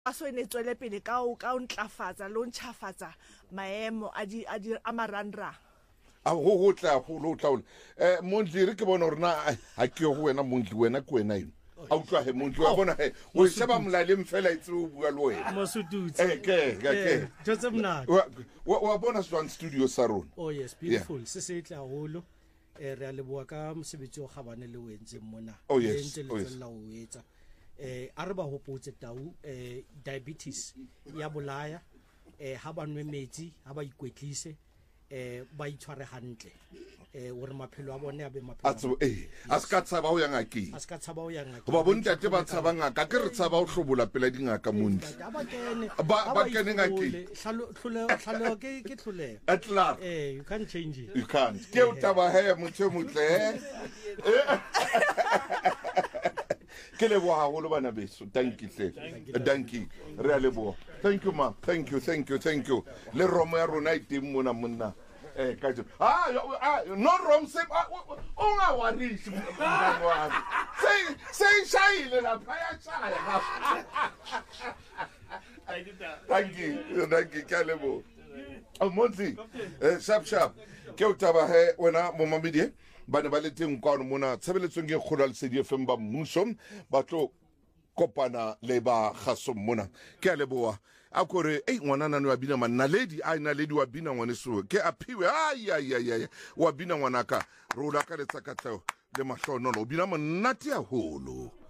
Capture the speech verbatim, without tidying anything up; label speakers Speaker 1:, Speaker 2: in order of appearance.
Speaker 1: aso ene tswele pele ka o ka o ntlafatsa lo ntšhafatsa maemo a di a di a marandra
Speaker 2: a go go tla go lo tla eh Mondli re ke bona rena ha ke go wena Mondli wena ke wena eno a utlwa he Mondli wa bona he o sheba molale mfela itse o bua le wena
Speaker 3: Mosututsi
Speaker 2: eh ke ke
Speaker 3: Jose mna
Speaker 2: wa bona swan studio sa rona.
Speaker 3: Oh yes, beautiful se se tla holo eh re a leboa ka mosebetsi o gabane le wentse mona
Speaker 2: oh yes
Speaker 3: le tsela o etsa eh a re ba hopotse tau eh diabetes ya bolaya eh ha ba nwe metsi ha ba ikwetlise eh ba itshware hantle eh o re maphelo a bone a be maphelo
Speaker 2: atso eh a ska tsaba o yang akeng
Speaker 3: a ska tsaba o yang akeng
Speaker 2: go ba bontate ba tsaba ngaka ke re tsaba o hlobola pela dingaka Mondli ba ba kene ngakeng
Speaker 3: hlalo hlalo ke ke hlole
Speaker 2: at last
Speaker 3: eh you can't change it
Speaker 2: you can't ke o taba he motho motle ke le boa go lo bana beso thank you hle thank you re a leboa thank you ma thank you thank you thank you le romo ya rona iteng mona monna eh ka jo ah no rom se o nga wa rishi mngani wami say say shayile la phaya shaya thank you thank you ka leboa Mondli eh sharp sharp ke o taba he wena mo mamedi ba ne ba le teng kwano mona tshebeletsong ke kgola le sedi F M ba mmuso ba tlo kopana le ba gaso mona ke a leboa a kore ei ngwana nana wa bina manna lady a ina lady wa bina ngwane so ke a phiwe ai ai ai wa bina ngwana ka rola ka le tsaka tlao le mahlono lo bina monate a holo.